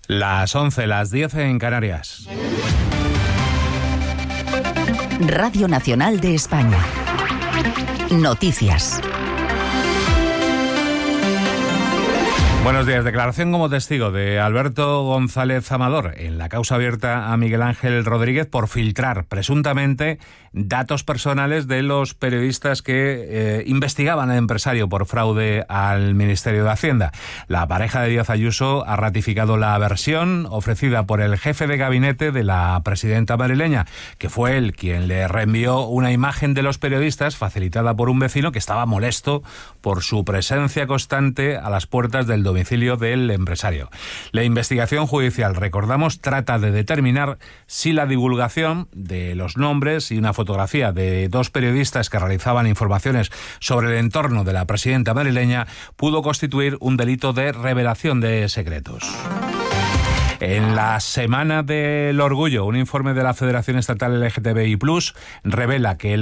Las 11, las 10 en Canarias. Radio Nacional de España. Noticias. Buenos días. Declaración como testigo de Alberto González Amador en la causa abierta a Miguel Ángel Rodríguez por filtrar presuntamente datos personales de los periodistas que investigaban al empresario por fraude al Ministerio de Hacienda. La pareja de Díaz Ayuso ha ratificado la versión ofrecida por el jefe de gabinete de la presidenta madrileña, que fue él quien le reenvió una imagen de los periodistas facilitada por un vecino que estaba molesto por su presencia constante a las puertas del domicilio del empresario. La investigación judicial, recordamos, trata de determinar si la divulgación de los nombres y una fotografía de dos periodistas que realizaban informaciones sobre el entorno de la presidenta madrileña pudo constituir un delito de revelación de secretos. En la Semana del Orgullo, un informe de la Federación Estatal LGTBI+ revela que el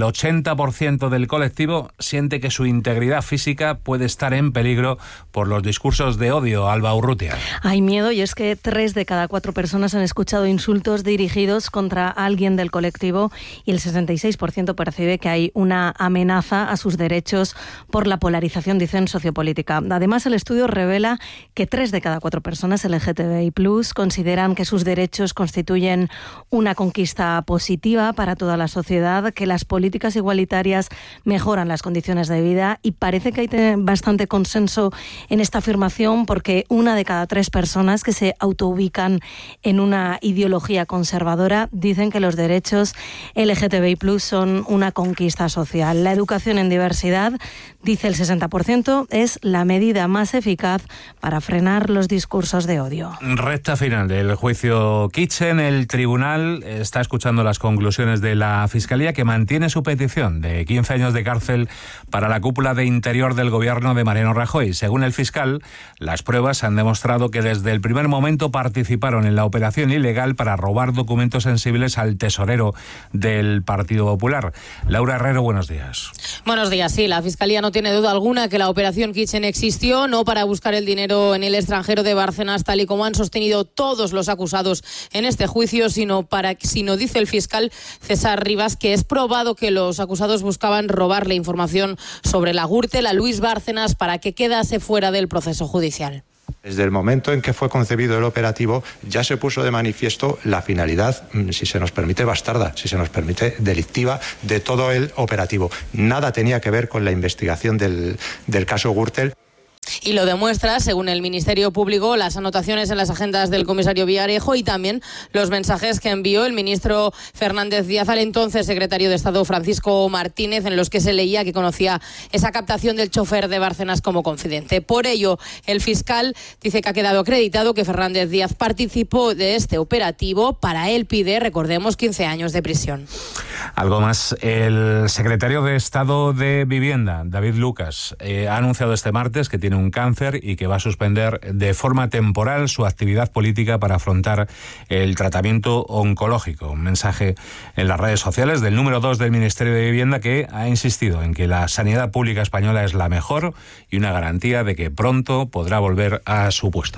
80% del colectivo siente que su integridad física puede estar en peligro por los discursos de odio. Alba Urrutia. Hay miedo, y es que 3 de cada 4 personas han escuchado insultos dirigidos contra alguien del colectivo y el 66% percibe que hay una amenaza a sus derechos por la polarización, dicen, sociopolítica. Además, el estudio revela que 3 de cada 4 personas LGTBI+ consideran que sus derechos constituyen una conquista positiva para toda la sociedad, que las políticas igualitarias mejoran las condiciones de vida, y parece que hay bastante consenso en esta afirmación porque 1 de cada 3 personas que se autoubican en una ideología conservadora dicen que los derechos LGTBI+ son una conquista social. La educación en diversidad, dice el 60%, es la medida más eficaz para frenar los discursos de odio. Recta final del juicio Kitchen. El tribunal está escuchando las conclusiones de la Fiscalía, que mantiene su petición de 15 años de cárcel para la cúpula de Interior del gobierno de Mariano Rajoy. Según el fiscal, las pruebas han demostrado que desde el primer momento participaron en la operación ilegal para robar documentos sensibles al tesorero del Partido Popular. Laura Herrero, buenos días. Buenos días. Sí, la Fiscalía no tiene duda alguna que la operación Kitchen existió, no para buscar el dinero en el extranjero de Bárcenas, tal y como han sostenido todos los acusados en este juicio, sino, dice el fiscal César Rivas, que es probado que los acusados buscaban robarle información sobre la Gürtel a Luis Bárcenas para que quedase fuera del proceso judicial. Desde el momento en que fue concebido el operativo ya se puso de manifiesto la finalidad, si se nos permite bastarda, si se nos permite delictiva, de todo el operativo. Nada tenía que ver con la investigación del caso Gürtel. Y lo demuestra, según el Ministerio Público, las anotaciones en las agendas del comisario Villarejo y también los mensajes que envió el ministro Fernández Díaz al entonces secretario de Estado Francisco Martínez, en los que se leía que conocía esa captación del chofer de Bárcenas como confidente. Por ello, el fiscal dice que ha quedado acreditado que Fernández Díaz participó de este operativo. Para él pide, recordemos, 15 años de prisión. Algo más. El secretario de Estado de Vivienda, David Lucas, ha anunciado este martes que tiene un cáncer y que va a suspender de forma temporal su actividad política para afrontar el tratamiento oncológico. Un mensaje en las redes sociales del número 2 del Ministerio de Vivienda, que ha insistido en que la sanidad pública española es la mejor y una garantía de que pronto podrá volver a su puesto.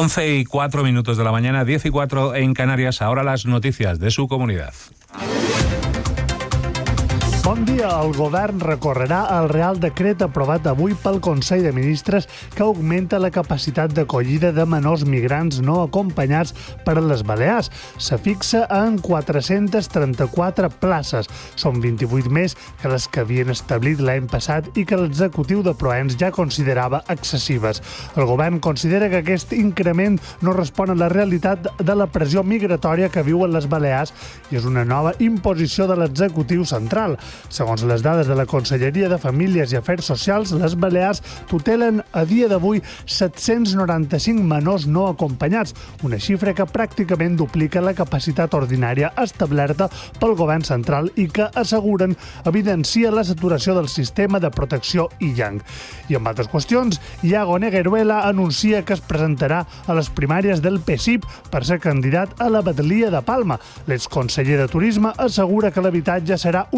11:04 de la mañana, 10:04 en Canarias. Ahora las noticias de su comunidad. Bon dia. El govern recorrerà el Real Decret aprovat avui pel Consell de Ministres que augmenta la capacitat d'acollida de menors migrants no acompanyats per a les Balears. Se fixa en 434 places. Són 28 més que les que havien establit l'any passat i que l'executiu de Proens ja considerava excessives. El govern considera que aquest increment no respon a la realitat de la pressió migratòria que viuen les Balears i és una nova imposició de l'executiu central. Segons les dades de la Conselleria de Famílies i Afers Socials, les Balears tutelen a dia d'avui 795 menors no acompanyats, una xifra que pràcticament duplica la capacitat ordinària establerta pel govern central i que, asseguren, evidencia la saturació del sistema de protecció ILLANC. I en altres qüestions, Iago Negueruela anuncia que es presentarà a les primàries del PSIP per ser candidat a la batllia de Palma. L'exconseller de Turisme assegura que l'habitatge serà una de les seves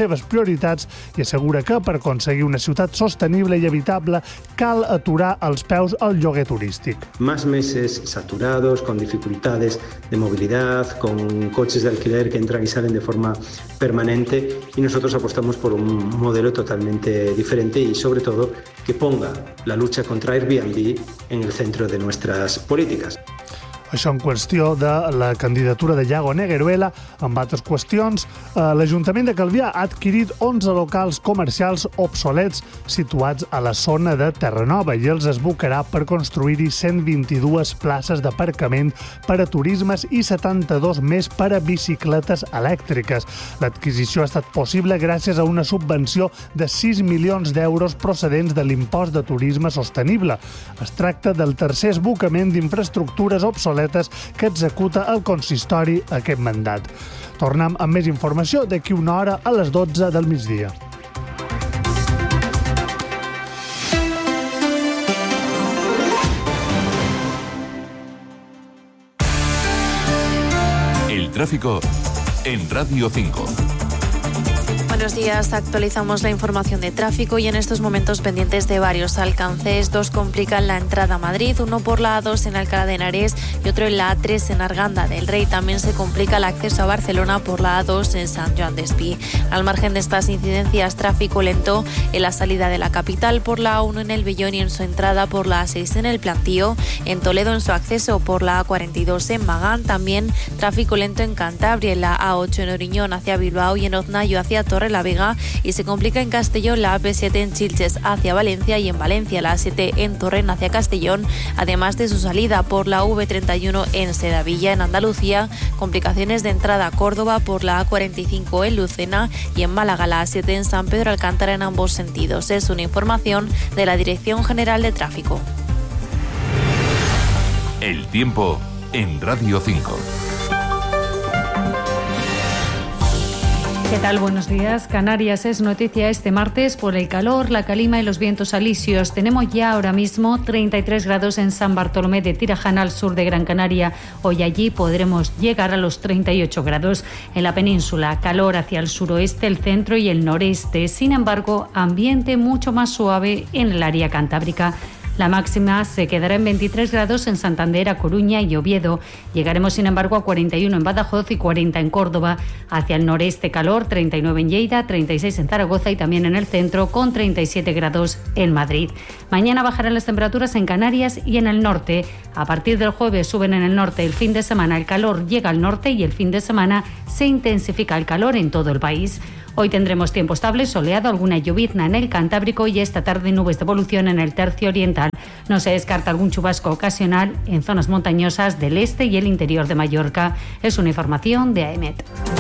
seves prioritats i assegura que per aconseguir una ciutat sostenible i habitable cal aturar els peus al lloguer turístic. Más meses saturados, con dificultades de movilidad, con coches de alquiler que entran y salen de forma permanente, y nosotros apostamos por un modelo totalmente diferente y sobre todo que ponga la lucha contra Airbnb en el centro de nuestras políticas. Això en qüestió de la candidatura de Iago Negueruela. Amb altres qüestions, l'Ajuntament de Calvià ha adquirit 11 locals comercials obsolets situats a la zona de Terranova i els esbocarà per construir-hi 122 places d'aparcament per a turismes i 72 més per a bicicletes elèctriques. L'adquisició ha estat possible gràcies a una subvenció de 6 milions d'euros procedents de l'impost de turisme sostenible. Es tracta del tercer esbocament d'infraestructures obsoletes que executa el consistori aquest mandat. Tornem amb més informació d'aquí una hora a les 12 del migdia. El tráfico en Radio 5. Buenos días, actualizamos la información de tráfico y en estos momentos pendientes de varios alcances. Dos complican la entrada a Madrid, uno por la A2 en Alcalá de Henares y otro en la A3 en Arganda del Rey. También se complica el acceso a Barcelona por la A2 en Sant Joan d'Espí. Al margen de estas incidencias, tráfico lento en la salida de la capital por la A1 en El Vellón y en su entrada por la A6 en El Plantío. En Toledo en su acceso por la A42 en Magán. También tráfico lento en Cantabria, en la A8 en Oriñón hacia Bilbao y en Oznayo hacia Torrelavega, y se complica en Castellón la AP7 en Chilches hacia Valencia y en Valencia la A7 en Torrent hacia Castellón, además de su salida por la V31 en Sedavilla. En Andalucía, complicaciones de entrada a Córdoba por la A45 en Lucena y en Málaga la A7 en San Pedro Alcántara en ambos sentidos. Es una información de la Dirección General de Tráfico. El tiempo en Radio 5. ¿Qué tal? Buenos días. Canarias es noticia este martes por el calor, la calima y los vientos alisios. Tenemos ya ahora mismo 33 grados en San Bartolomé de Tirajana, al sur de Gran Canaria. Hoy allí podremos llegar a los 38 grados. En la península, calor hacia el suroeste, el centro y el noreste. Sin embargo, ambiente mucho más suave en el área cantábrica. La máxima se quedará en 23 grados en Santander, A Coruña y Oviedo. Llegaremos, sin embargo, a 41 en Badajoz y 40 en Córdoba. Hacia el noreste calor, 39 en Lleida, 36 en Zaragoza y también en el centro, con 37 grados en Madrid. Mañana bajarán las temperaturas en Canarias y en el norte. A partir del jueves suben en el norte. El fin de semana el calor llega al norte y el fin de semana se intensifica el calor en todo el país. Hoy tendremos tiempo estable, soleado, alguna llovizna en el Cantábrico y esta tarde nubes de evolución en el tercio oriental. No se descarta algún chubasco ocasional en zonas montañosas del este y el interior de Mallorca. Es una información de AEMET.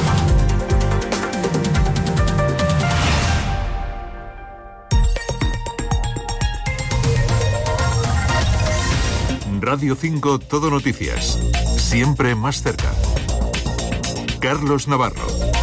Radio 5 Todo Noticias. Siempre más cerca. Carlos Navarro.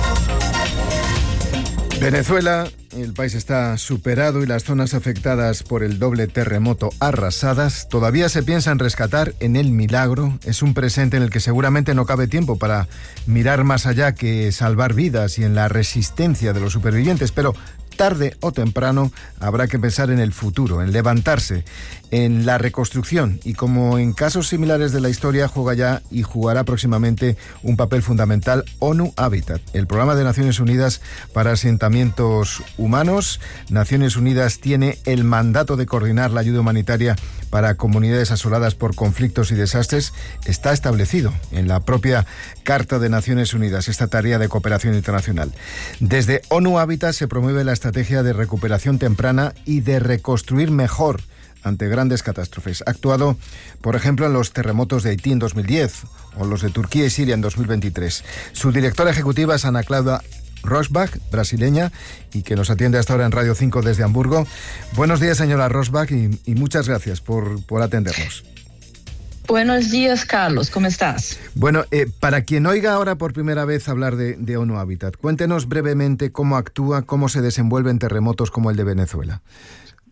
Venezuela, el país está superado y las zonas afectadas por el doble terremoto arrasadas. Todavía se piensa en rescatar en el milagro. Es un presente en el que seguramente no cabe tiempo para mirar más allá que salvar vidas y en la resistencia de los supervivientes, pero tarde o temprano habrá que pensar en el futuro, en levantarse, en la reconstrucción y, como en casos similares de la historia, juega ya y jugará próximamente un papel fundamental ONU Habitat, el programa de Naciones Unidas para asentamientos humanos. Naciones Unidas tiene el mandato de coordinar la ayuda humanitaria para comunidades asoladas por conflictos y desastres. Está establecido en la propia Carta de Naciones Unidas esta tarea de cooperación internacional. Desde ONU Habitat se promueve la estrategia de recuperación temprana y de reconstruir mejor ante grandes catástrofes. Ha actuado, por ejemplo, en los terremotos de Haití en 2010 o los de Turquía y Siria en 2023. Su directora ejecutiva es Ana Claudia Rosbach, brasileña, y que nos atiende hasta ahora en Radio 5 desde Hamburgo. Buenos días, señora Rosbach, y muchas gracias por atendernos. Buenos días, Carlos. ¿Cómo estás? Bueno, para quien oiga ahora por primera vez hablar de ONU Habitat, cuéntenos brevemente cómo actúa, cómo se desenvuelve en terremotos como el de Venezuela.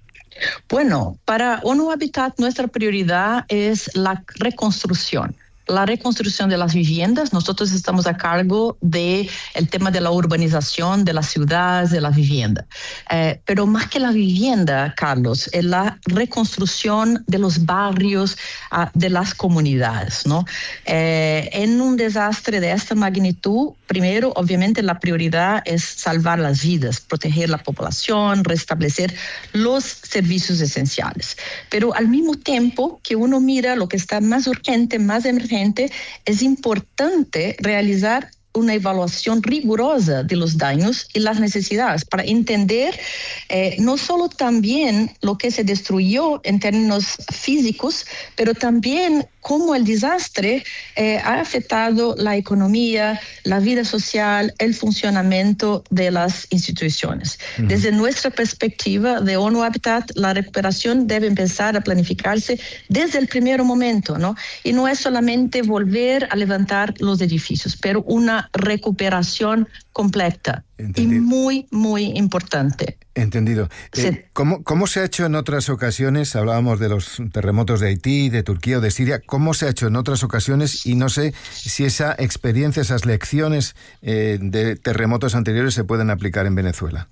Bueno, para ONU Habitat nuestra prioridad es la reconstrucción. la reconstrucción de las viviendas. Nosotros estamos a cargo del tema de la urbanización de las ciudades, de la vivienda. Pero más que la vivienda, Carlos, es la reconstrucción de los barrios, de las comunidades, ¿no? En un desastre de esta magnitud, primero, obviamente, la prioridad es salvar las vidas, proteger la población, restablecer los servicios esenciales. Pero al mismo tiempo que uno mira lo que está más urgente, más emergente, es importante realizar una evaluación rigurosa de los daños y las necesidades para entender no solo también lo que se destruyó en términos físicos, pero también cómo el desastre ha afectado la economía, la vida social, el funcionamiento de las instituciones. Desde nuestra perspectiva de ONU Habitat, la recuperación debe empezar a planificarse desde el primer momento, ¿no? Y no es solamente volver a levantar los edificios, pero una recuperación completa. Entendido. Y muy, muy importante. Entendido. Sí. ¿Cómo se ha hecho en otras ocasiones? Hablábamos de los terremotos de Haití, de Turquía o de Siria. ¿Cómo se ha hecho en otras ocasiones? Y no sé si esa experiencia, esas lecciones de terremotos anteriores se pueden aplicar en Venezuela.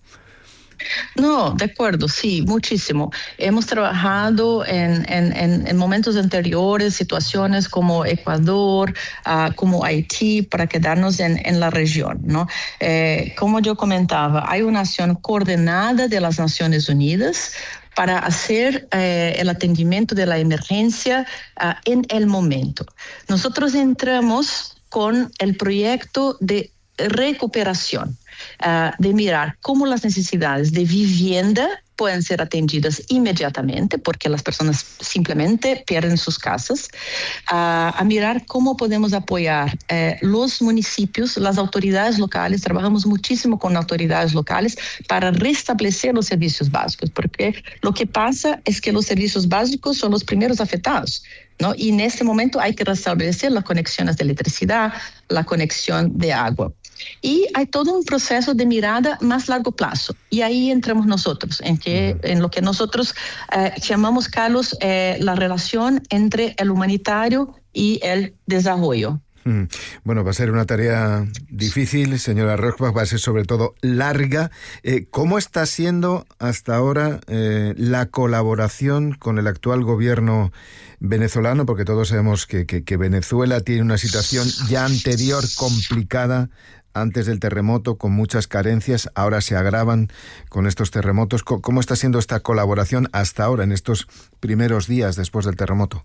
No, de acuerdo, sí, muchísimo. Hemos trabajado en momentos anteriores, situaciones como Ecuador, como Haití, para quedarnos en la región, ¿no? Como yo comentaba, hay una acción coordinada de las Naciones Unidas para hacer el atendimiento de la emergencia en el momento. Nosotros entramos con el proyecto de recuperación, de mirar cómo las necesidades de vivienda pueden ser atendidas inmediatamente porque las personas simplemente pierden sus casas, a mirar cómo podemos apoyar los municipios, las autoridades locales. Trabajamos muchísimo con autoridades locales para restablecer los servicios básicos, porque lo que pasa es que los servicios básicos son los primeros afectados, ¿no? Y en este momento hay que restablecer las conexiones de electricidad, la conexión de agua. Y hay todo un proceso de mirada más largo plazo. Y ahí entramos nosotros, en lo que nosotros llamamos, Carlos, la relación entre el humanitario y el desarrollo. Bueno, va a ser una tarea difícil, señora Rochbach, va a ser sobre todo larga. ¿Cómo está siendo hasta ahora la colaboración con el actual gobierno venezolano? Porque todos sabemos que Venezuela tiene una situación ya anterior complicada antes del terremoto, con muchas carencias, ahora se agravan con estos terremotos. ¿Cómo está siendo esta colaboración hasta ahora, en estos primeros días después del terremoto?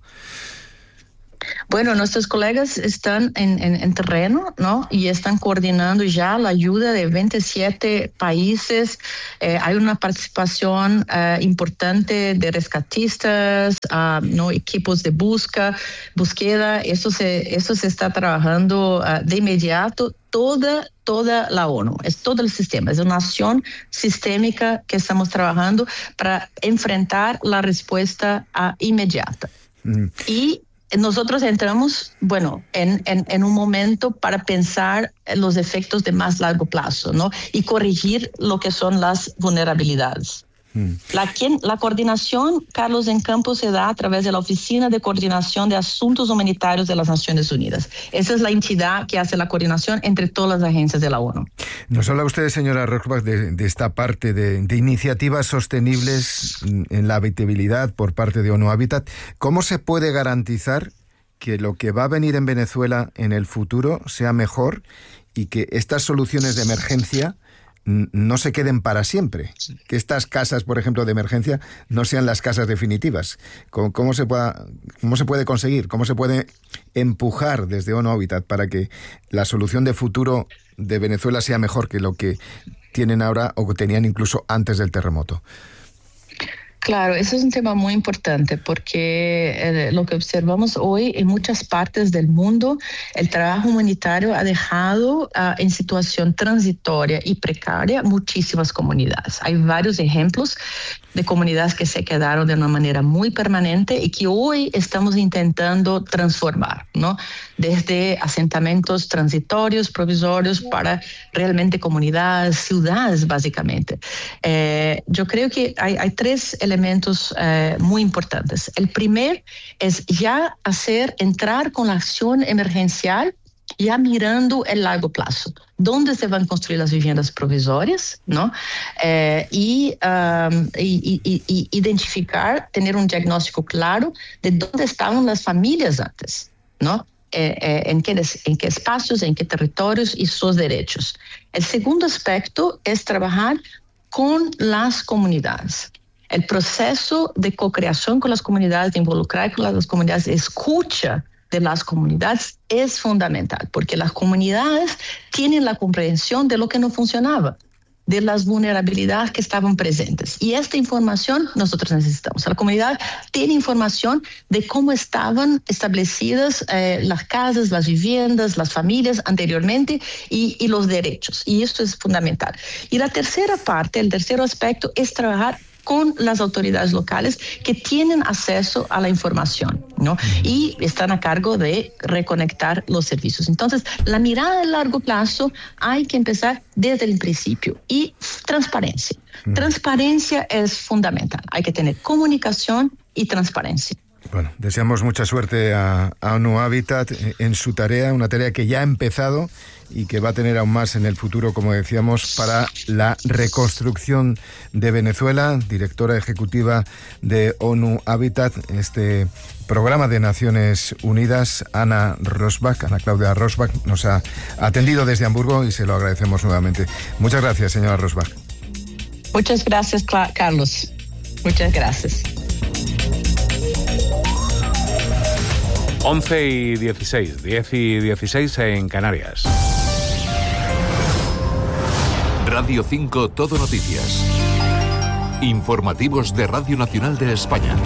Bueno, nuestros colegas están en terreno, ¿no? Y están coordinando ya la ayuda de 27 países. Hay una participación importante de rescatistas, ¿no? Equipos de búsqueda. Eso se está trabajando de inmediato. Toda la ONU, es todo el sistema, es una acción sistémica que estamos trabajando para enfrentar la respuesta inmediata. Y nosotros entramos, bueno, en un momento para pensar los efectos de más largo plazo, ¿no? Y corregir lo que son las vulnerabilidades. La coordinación, Carlos, en campo se da a través de la Oficina de Coordinación de Asuntos Humanitarios de las Naciones Unidas. Esa es la entidad que hace la coordinación entre todas las agencias de la ONU. Nos habla usted, señora Rochbach, de esta parte de iniciativas sostenibles en la habitabilidad por parte de ONU Habitat. ¿Cómo se puede garantizar que lo que va a venir en Venezuela en el futuro sea mejor y que estas soluciones de emergencia no se queden para siempre? Que estas casas, por ejemplo, de emergencia no sean las casas definitivas. ¿Cómo se puede conseguir? ¿Cómo se puede empujar desde ONU Habitat para que la solución de futuro de Venezuela sea mejor que lo que tienen ahora o que tenían incluso antes del terremoto? Claro, eso es un tema muy importante porque lo que observamos hoy en muchas partes del mundo, el trabajo humanitario ha dejado en situación transitoria y precaria muchísimas comunidades. Hay varios ejemplos de comunidades que se quedaron de una manera muy permanente y que hoy estamos intentando transformar, ¿no? Desde asentamientos transitorios, provisorios, para realmente comunidades, ciudades, básicamente. Yo creo que hay tres elementos elementos muy importantes. El primer es ya entrar con la acción emergencial, ya mirando el largo plazo. ¿Dónde se van a construir las viviendas provisorias? ¿No? Y identificar, tener un diagnóstico claro de dónde estaban las familias antes, ¿no? En qué espacios, en qué territorios y sus derechos. El segundo aspecto es trabajar con las comunidades. El proceso de co-creación con las comunidades, de involucrar con las comunidades, de escucha de las comunidades es fundamental, porque las comunidades tienen la comprensión de lo que no funcionaba, de las vulnerabilidades que estaban presentes. Y esta información nosotros necesitamos. La comunidad tiene información de cómo estaban establecidas las casas, las viviendas, las familias anteriormente y los derechos. Y esto es fundamental. Y la tercera parte, el tercer aspecto, es trabajar con las autoridades locales que tienen acceso a la información, ¿no? Y están a cargo de reconectar los servicios. Entonces, la mirada a largo plazo hay que empezar desde el principio. Y transparencia. Transparencia es fundamental. Hay que tener comunicación y transparencia. Bueno, deseamos mucha suerte a ONU Habitat en su tarea, una tarea que ya ha empezado y que va a tener aún más en el futuro, como decíamos, para la reconstrucción de Venezuela. Directora ejecutiva de ONU Habitat, este programa de Naciones Unidas, Ana Claudia Rosbach, nos ha atendido desde Hamburgo y se lo agradecemos nuevamente. Muchas gracias, señora Rosbach. Muchas gracias, Carlos. Muchas gracias. 11:16, 10:16 en Canarias. Radio 5 Todo Noticias. Informativos de Radio Nacional de España.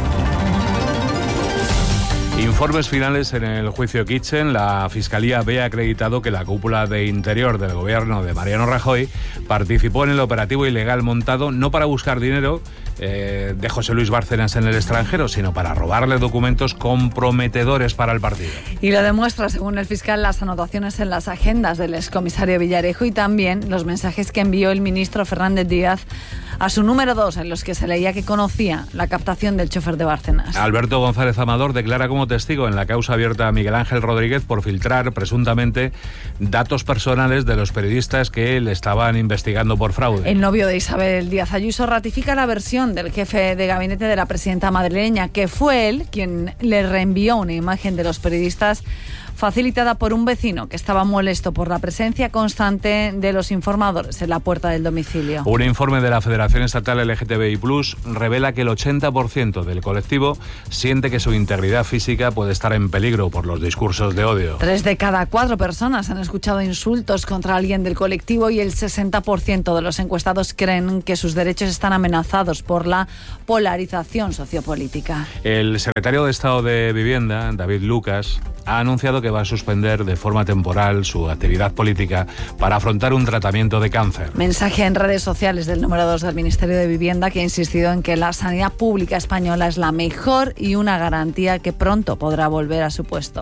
Informes finales en el juicio Kitchen. La Fiscalía ve acreditado que la cúpula de Interior del gobierno de Mariano Rajoy participó en el operativo ilegal montado no para buscar dinero de José Luis Bárcenas en el extranjero, sino para robarle documentos comprometedores para el partido. Y lo demuestra, según el fiscal, las anotaciones en las agendas del excomisario Villarejo y también los mensajes que envió el ministro Fernández Díaz a su número 2, en los que se leía que conocía la captación del chofer de Bárcenas. Alberto González Amador declara como testigo en la causa abierta a Miguel Ángel Rodríguez por filtrar presuntamente datos personales de los periodistas que le estaban investigando por fraude. El novio de Isabel Díaz Ayuso ratifica la versión del jefe de gabinete de la presidenta madrileña, que fue él quien le reenvió una imagen de los periodistas facilitada por un vecino que estaba molesto por la presencia constante de los informadores en la puerta del domicilio. Un informe de la Federación Estatal LGTBI+ revela que el 80% del colectivo siente que su integridad física puede estar en peligro por los discursos de odio. 3 de cada 4 personas han escuchado insultos contra alguien del colectivo y el 60% de los encuestados creen que sus derechos están amenazados por la polarización sociopolítica. El secretario de Estado de Vivienda, David Lucas, ha anunciado que va a suspender de forma temporal su actividad política para afrontar un tratamiento de cáncer. Mensaje en redes sociales del número 2 del Ministerio de Vivienda, que ha insistido en que la sanidad pública española es la mejor y una garantía que pronto podrá volver a su puesto.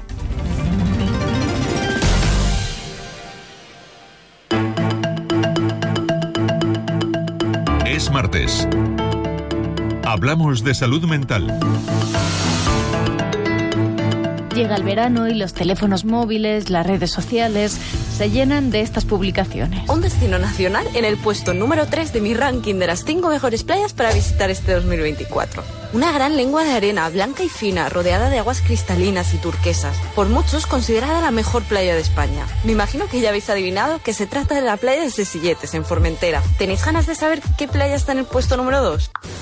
Es martes. Hablamos de salud mental. Llega el verano y los teléfonos móviles, las redes sociales se llenan de estas publicaciones. Un destino nacional en el puesto número 3 de mi ranking de las 5 mejores playas para visitar este 2024. Una gran lengua de arena, blanca y fina, rodeada de aguas cristalinas y turquesas. Por muchos considerada la mejor playa de España. Me imagino que ya habéis adivinado que se trata de la playa de Sesilletes, en Formentera. ¿Tenéis ganas de saber qué playa está en el puesto número 2?